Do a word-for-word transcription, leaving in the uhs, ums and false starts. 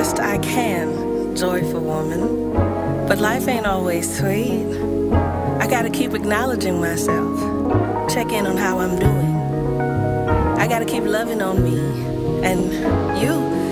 best I can, joyful woman. But life ain't always sweet. I gotta keep acknowledging myself. Check in on how I'm doing. I gotta keep loving on me. And you